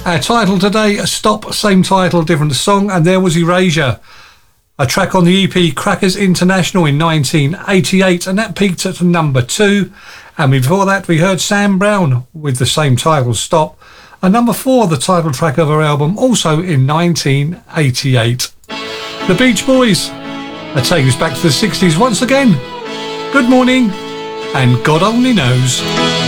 Our title today, Stop, same title, different song, and there was Erasure, a track on the EP Crackers International in 1988, and that peaked at number 2. And before that, we heard Sam Brown with the same title, Stop, and number 4, the title track of her album, also in 1988. The Beach Boys are taking us back to the 60s once again. Good morning, and God only knows.